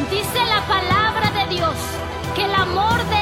Dice la palabra de Dios que el amor de